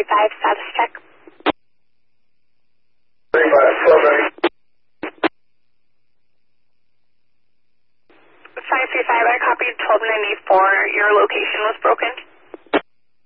535, status check. 535, I copied 1294. Your location was broken.